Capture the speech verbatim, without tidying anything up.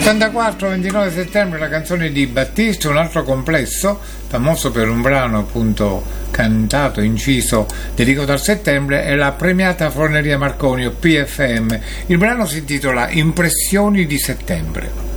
ottantaquattro ventinove settembre, la canzone di Battisti, un altro complesso, famoso per un brano appunto cantato, inciso, dedicato al settembre, è la premiata Forneria Marconi o P F M. Il brano si intitola Impressioni di settembre.